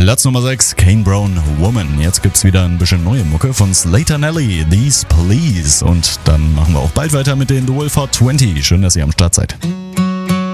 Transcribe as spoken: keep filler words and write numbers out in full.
Platz Nummer sechs, Kane Brown, Woman. Jetzt gibt's wieder ein bisschen neue Mucke von Slater Nelly, These Please. Und dann machen wir auch bald weiter mit den The Wolf Hot zwanzig. Schön, dass ihr am Start seid.